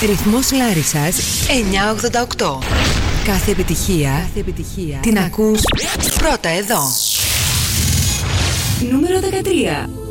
Ρυθμός Λάρισσας 988. Κάθε επιτυχία την ακούς πρώτα εδώ. Νούμερο 13.